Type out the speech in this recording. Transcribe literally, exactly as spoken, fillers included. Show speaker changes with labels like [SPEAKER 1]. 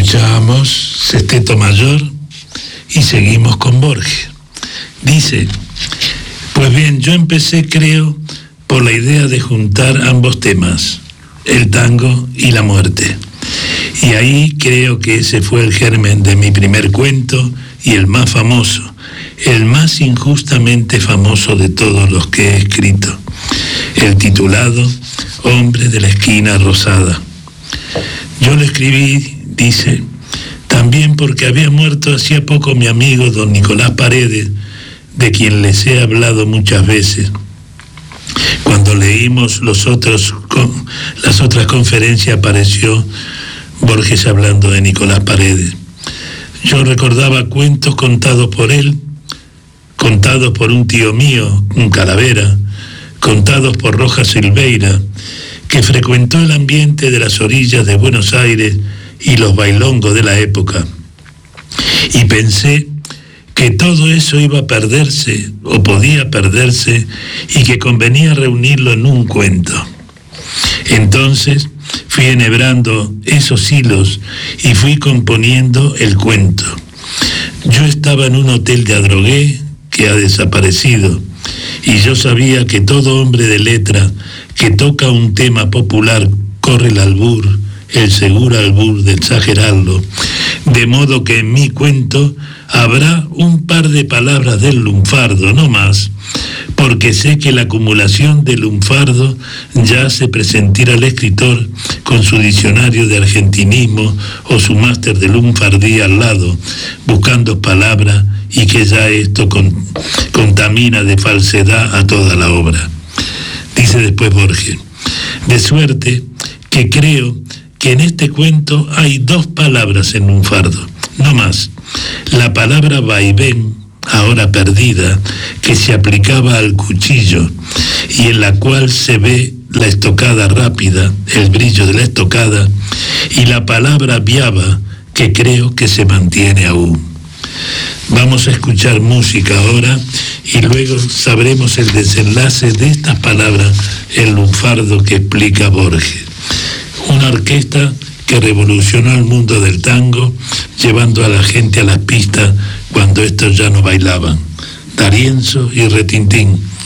[SPEAKER 1] Escuchamos Sexteto Mayor y seguimos con Borges. Dice, pues bien, yo empecé, creo, por la idea de juntar ambos temas, el tango y la muerte. Y ahí creo que ese fue el germen de mi primer cuento y el más famoso, el más injustamente famoso de todos los que he escrito, el titulado Hombre de la esquina rosada. Yo lo escribí, dice, también porque había muerto hacía poco mi amigo don Nicolás Paredes, de quien les he hablado muchas veces. Cuando leímos los otros, las otras conferencias apareció Borges hablando de Nicolás Paredes. Yo recordaba cuentos contados por él, contados por un tío mío, un Calavera, contados por Rojas Silveira, que frecuentó el ambiente de las orillas de Buenos Aires y los bailongos de la época. Y pensé que todo eso iba a perderse, o podía perderse, y que convenía reunirlo en un cuento. Entonces fui enhebrando esos hilos y fui componiendo el cuento. Yo estaba en un hotel de Adrogué que ha desaparecido, y yo sabía que todo hombre de letra que toca un tema popular corre el albur, el seguro albur de exagerarlo, de modo que en mi cuento habrá un par de palabras del lunfardo, no más, porque sé que la acumulación del lunfardo ya hace presentir al escritor con su diccionario de argentinismo o su máster de lunfardía al lado, buscando palabras, y que ya esto con, contamina de falsedad a toda la obra. Dice después Borges, de suerte que creo que en este cuento hay dos palabras en lunfardo, no más. La palabra vaivén, ahora perdida, que se aplicaba al cuchillo y en la cual se ve la estocada rápida, el brillo de la estocada, y la palabra viaba, que creo que se mantiene aún. Vamos a escuchar música ahora y luego sabremos el desenlace de estas palabras, el lunfardo que explica Borges. Una orquesta que revolucionó el mundo del tango, llevando a la gente a las pistas cuando estos ya no bailaban. D'Arienzo y Retintín,